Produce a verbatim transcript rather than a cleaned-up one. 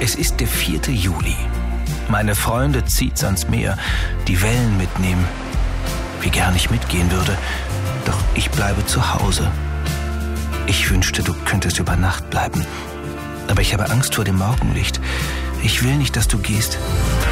Es ist der vierte Juli. Meine Freunde zieht's ans Meer, die Wellen mitnehmen. Wie gern ich mitgehen würde, doch ich bleibe zu Hause. Ich wünschte, du könntest über Nacht bleiben. Aber ich habe Angst vor dem Morgenlicht. Ich will nicht, dass du gehst.